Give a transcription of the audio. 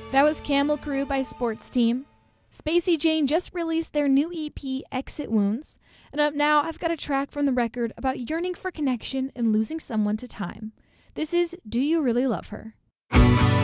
That was Camel Crew by Sports Team. Spacey Jane just released their new EP, Exit Wounds. And up now, I've got a track from the record about yearning for connection and losing someone to time. This is Do You Really Love Her?